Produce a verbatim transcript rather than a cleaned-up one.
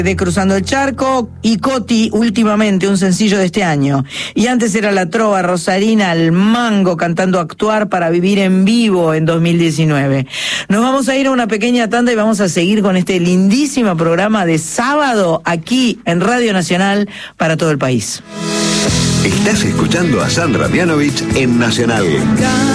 de Cruzando el Charco y Coti, últimamente un sencillo de este año. Y antes era la trova rosarina al mango cantando Actuar para vivir en vivo en dos mil diecinueve. Nos vamos a ir a una pequeña tanda y vamos a seguir con este lindísimo programa de sábado aquí en Radio Nacional para todo el país. Estás escuchando a Sandra Mianovich en Nacional.